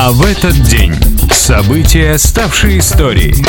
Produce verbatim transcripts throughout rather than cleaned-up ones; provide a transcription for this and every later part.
А в этот день события, ставшие историей.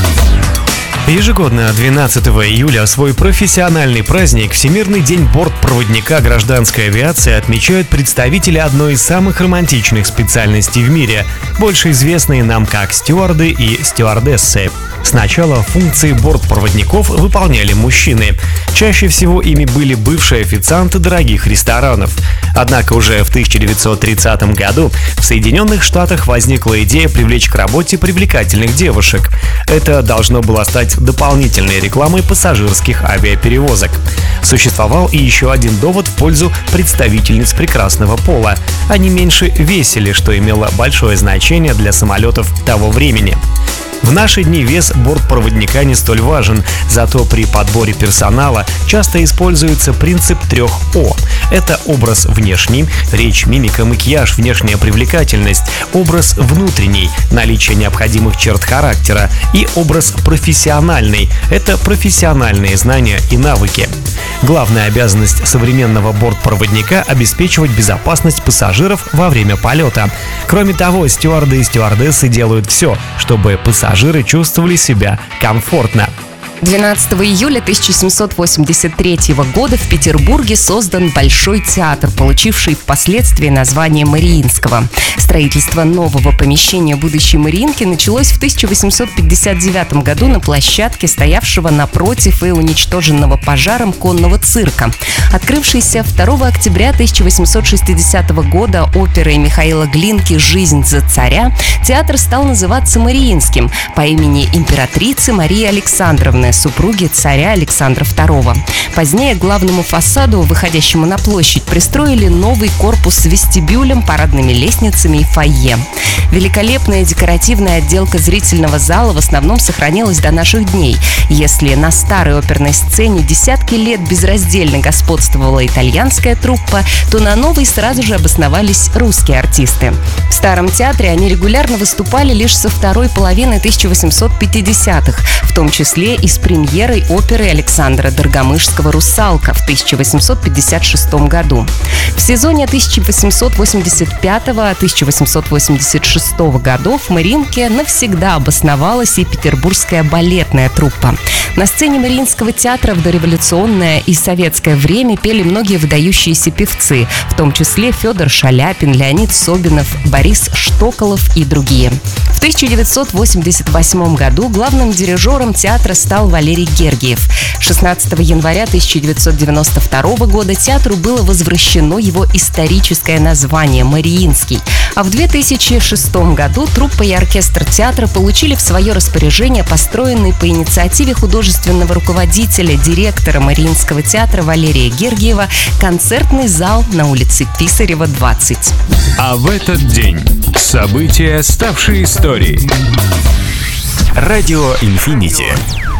Ежегодно двенадцатого июля свой профессиональный праздник Всемирный день бортпроводника гражданской авиации отмечают представители одной из самых романтичных специальностей в мире, больше известные нам как стюарды и стюардессы. Сначала функции бортпроводников выполняли мужчины. Чаще всего ими были бывшие официанты дорогих ресторанов. Однако уже в тысяча девятьсот тридцатом году в Соединенных Штатах возникла идея привлечь к работе привлекательных девушек. Это должно было стать дополнительной рекламой пассажирских авиаперевозок. Существовал и еще один довод в пользу представительниц прекрасного пола. Они меньше весили, что имело большое значение для самолетов того времени. В наши дни вес бортпроводника не столь важен, зато при подборе персонала часто используется принцип трех О. Это образ внешний, речь, мимика, макияж, внешняя привлекательность, образ внутренний, наличие необходимых черт характера и образ профессиональный. Это профессиональные знания и навыки. Главная обязанность современного бортпроводника – обеспечивать безопасность пассажиров во время полета. Кроме того, стюарды и стюардессы делают все, чтобы пассажиры чувствовали себя комфортно. двенадцатого июля тысяча семьсот восемьдесят третьего года в Петербурге создан Большой театр, получивший впоследствии название Мариинского. Строительство нового помещения будущей Мариинки началось в тысяча восемьсот пятьдесят девятом году на площадке, стоявшего напротив и уничтоженного пожаром конного цирка. Открывшийся второго октября тысяча восемьсот шестидесятого года оперой Михаила Глинки «Жизнь за царя», театр стал называться Мариинским по имени императрицы Марии Александровны, супруги царя Александра второго. Позднее к главному фасаду, выходящему на площадь, пристроили новый корпус с вестибюлем, парадными лестницами и фойе. Великолепная декоративная отделка зрительного зала в основном сохранилась до наших дней. Если на старой оперной сцене десятки лет безраздельно господствовала итальянская труппа, то на новой сразу же обосновались русские артисты. В старом театре они регулярно выступали лишь со второй половины тысяча восемьсот пятидесятых, в том числе и с премьерой оперы Александра Доргомышского «Русалка» в тысяча восемьсот пятьдесят шестом году. В сезоне тысяча восемьсот восемьдесят пятого — тысяча восемьсот восемьдесят шестого годов в Мариинке навсегда обосновалась и петербургская балетная труппа. На сцене Мариинского театра в дореволюционное и советское время пели многие выдающиеся певцы, в том числе Федор Шаляпин, Леонид Собинов, Борис Штоколов и другие. В тысяча девятьсот восемьдесят восьмом году главным дирижером театра стал Валерий Гергиев. шестнадцатого января тысяча девятьсот девяносто второго года театру было возвращено его историческое название «Мариинский». А в две тысячи шестом году труппа и оркестр театра получили в свое распоряжение построенный по инициативе художественного руководителя, директора Мариинского театра Валерия Гергиева концертный зал на улице Писарева, двадцать. А в этот день события, ставшие историей. Радио Инфинити.